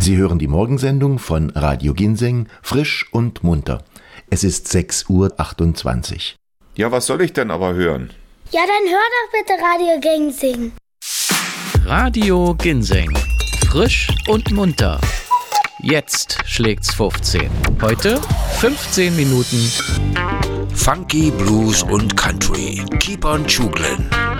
Sie hören die Morgensendung von Radio Ginseng, frisch und munter. Es ist 6:28 Uhr. Ja, was soll ich denn aber hören? Ja, dann hör doch bitte Radio Ginseng. Radio Ginseng. Frisch und munter. Jetzt schlägt's 15. Heute 15 Minuten Funky, Blues und Country. Keep on Schuglin'.